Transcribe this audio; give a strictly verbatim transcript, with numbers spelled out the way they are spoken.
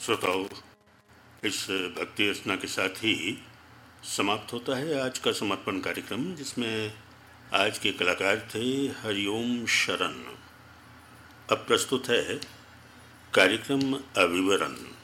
श्रोताओं, इस भक्ति रचना के साथ ही समाप्त होता है आज का समर्पण कार्यक्रम, जिसमें आज के कलाकार थे हरिओम शरण। अब प्रस्तुत है कार्यक्रम अविवरण।